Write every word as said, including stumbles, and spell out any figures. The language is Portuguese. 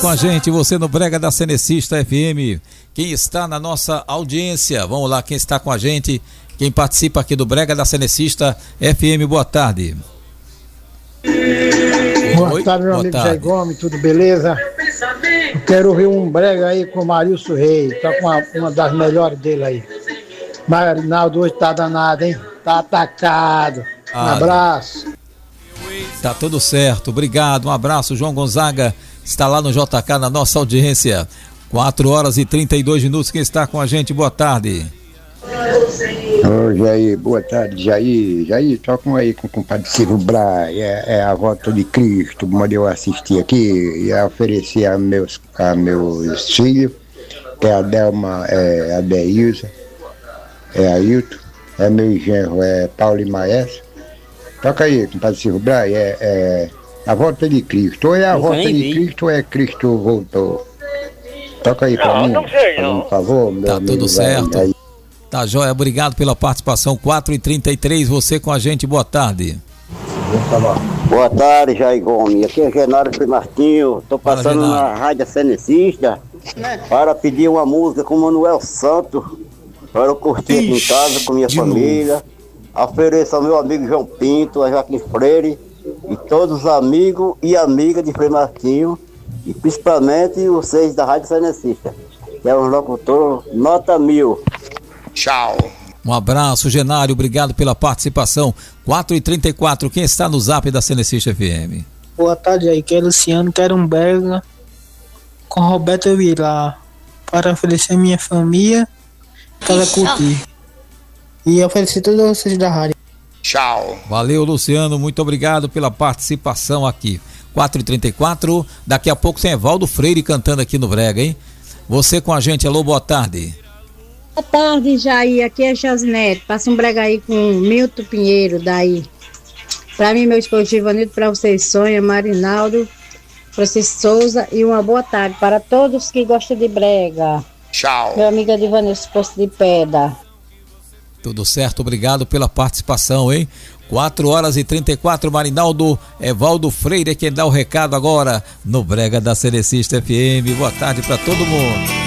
com a gente, você no Brega da Cenecista F M. Quem está na nossa audiência? Vamos lá, quem está com a gente, quem participa aqui do Brega da Cenecista F M, boa tarde. Boa Oi? tarde, meu boa amigo tarde. Jair Gomes, tudo beleza? Eu quero ouvir um brega aí com o Marilson Reis, tá com uma, uma das melhores dele aí. Marinaldo hoje tá danado, hein? Tá atacado. Um ah, abraço. Tá tudo certo, obrigado, um abraço. João Gonzaga está lá no J K na nossa audiência. quatro horas e trinta e dois minutos, quem está com a gente, boa tarde. Ô Jair, boa tarde, Jair. Jair, toca aí com o compadre Silvio Braz, é, é a volta de Cristo, mandei eu assistir aqui e oferecer a meus, a meus filhos, que é a Delma, é a Deilza, é a Hilton, é meu genro, é Paulo e Maestro. Toca aí, compadre Silvio Braz, é, é a volta de Cristo, ou é a eu volta de vi. Cristo ou é Cristo voltou. Toca aí pra não, mim, não sei, não. Por favor, meu tá tudo certo. Aí. Tá joia, obrigado pela participação. Quatro e trinta e três, você com a gente, boa tarde. Boa tarde, Jair Gomes. Aqui é Genaro Primartinho. Tô passando Fala, na Rádio Cenecista para pedir uma música com o Manuel Santos para eu curtir aqui em casa com minha família. Novo. Ofereço ao meu amigo João Pinto, a Joaquim Freire e todos os amigos e amigas de Primartinho e principalmente vocês da Rádio Cenecista, que é um locutor nota mil. Tchau. Um abraço, Genário, obrigado pela participação. Quatro e trinta e quatro, quem está no zap da Cenecista F M? Boa tarde aí, que é Luciano, quero um brega com Roberto Vilar para oferecer minha família para curtir. E oferecer todos vocês da rádio. Tchau. Valeu, Luciano, muito obrigado pela participação aqui. Quatro e trinta e quatro, daqui a pouco tem Evaldo Freire cantando aqui no Brega, hein? Você com a gente, alô, boa tarde. Boa tarde, Jair, aqui é Jasneto, passa um brega aí com Milton Pinheiro, daí. Pra mim, meu esposo Givanildo, pra vocês, Sonha, Marinaldo, Francisco Souza, e uma boa tarde para todos que gostam de brega. Tchau. Meu amigo Edivanilson Poço de Pedra. Tudo certo, obrigado pela participação, hein? quatro horas e trinta e quatro, Marinaldo, Evaldo Freire, quem dá o recado agora no Brega da Cenecista F M. Boa tarde para todo mundo.